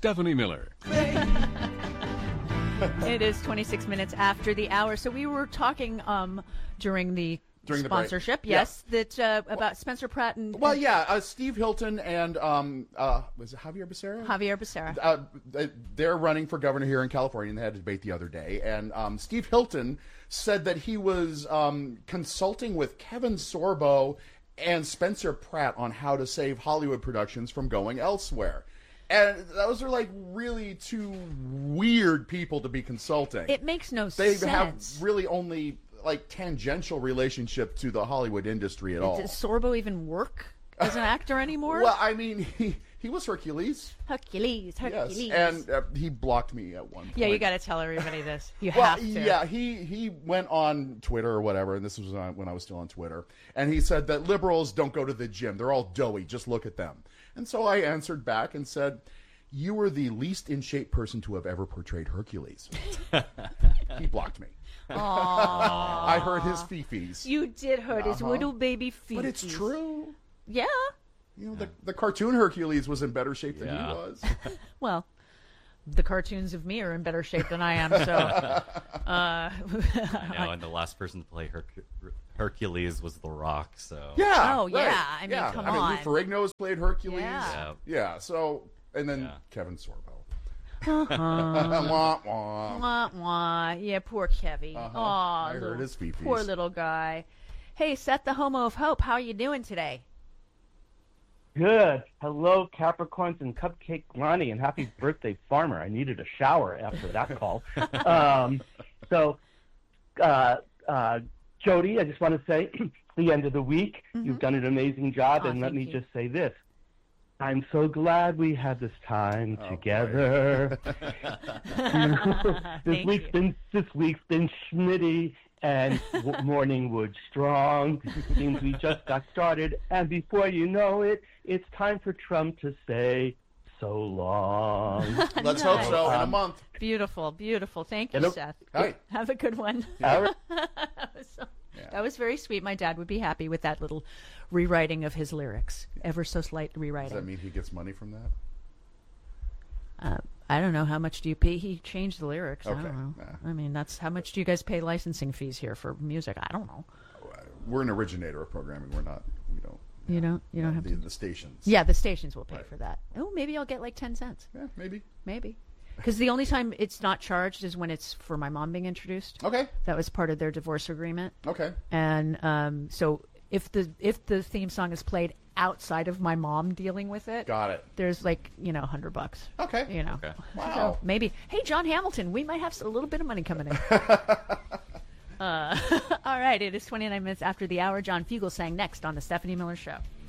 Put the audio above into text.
Stephanie Miller. It is 26 minutes after the hour. So we were talking during the sponsorship, yes, that about Spencer Pratt and Steve Hilton and was it Javier Becerra? Javier Becerra. They're running for governor here in California, and they had a debate the other day. And Steve Hilton said that he was consulting with Kevin Sorbo and Spencer Pratt on how to save Hollywood productions from going elsewhere. And those are like really two weird people to be consulting. It makes no sense. They have really only like tangential relationship to the Hollywood industry at all. Does Sorbo even work as an actor anymore? Well, I mean, he was Hercules. Hercules. Yes, and he blocked me at one point. Yeah, you got to tell everybody this. You have to. Yeah, he went on Twitter or whatever, and this was when I was still on Twitter, and he said that liberals don't go to the gym. They're all doughy. Just look at them. And so I answered back and said, you were the least in shape person to have ever portrayed Hercules. He blocked me. I heard his fifis. You did hurt his little baby fifis. But it's true. Yeah. You know, the cartoon Hercules was in better shape than he was. Well, the cartoons of me are in better shape than I am, so. I know, and the last person to play Hercules was The Rock, so. Yeah. Oh, right. yeah. I mean, come on. Lou Ferrigno's played Hercules. Yeah. So, and then Kevin Sorbo. Wah, wah. Yeah, poor Kevy. I heard his fifis. Poor little guy. Hey, Seth the Homo of Hope, how are you doing today? Good. Hello, Capricorns and Cupcake Ronnie, and happy birthday, Farmer. I needed a shower after that call. Jody, I just want to say, the end of the week, you've done an amazing job, and let me just say this. I'm so glad we had this time together. This week's been Schmitty and Morningwood strong. Seems we just got started, and before you know it, it's time for Trump to say so long. Let's hope so in a month. Beautiful, beautiful. Thank you, Seth. Hi. Have a good one. Yeah. That was very sweet. My dad would be happy with that little rewriting of his lyrics. Ever so slight rewriting. Does that mean he gets money from that? I don't know. How much do you pay? He changed the lyrics. Okay. I don't know. I mean, that's how much do you guys pay licensing fees here for music? I don't know. We're an originator of programming. We don't. You don't have the stations. Yeah, the stations will pay for that. Oh, maybe I'll get like 10 cents. Yeah, maybe. Because the only time it's not charged is when it's for my mom being introduced. Okay. That was part of their divorce agreement. Okay. And so if the theme song is played outside of my mom dealing with it, got it. There's like $100. Okay. Okay. Wow. So maybe. Hey, John Hamilton, we might have a little bit of money coming in. All right. It is 29 minutes after the hour. John Fugelsang next on the Stephanie Miller Show.